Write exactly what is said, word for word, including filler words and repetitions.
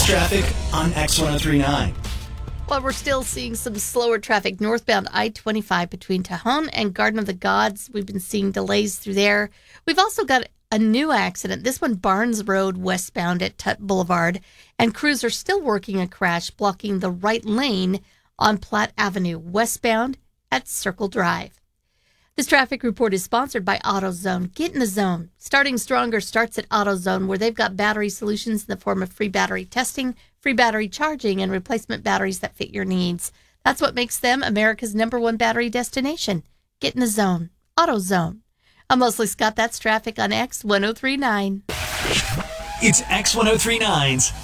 News traffic on X ten thirty-nine. Well, we're still seeing some slower traffic northbound I twenty-five between Tejon and Garden of the Gods. We've been seeing delays through there. We've also got a new accident, this one Barnes Road westbound at Tut Boulevard, and crews are still working a crash blocking the right lane on Platte Avenue westbound at Circle Drive. This traffic report is sponsored by AutoZone. Get in the zone. Starting Stronger starts at AutoZone, where they've got battery solutions in the form of free battery testing, free battery charging, and replacement batteries that fit your needs. That's what makes them America's number one battery destination. Get in the zone. AutoZone. I'm Leslie Scott. That's traffic on X ten thirty-nine. It's X ten thirty-nine's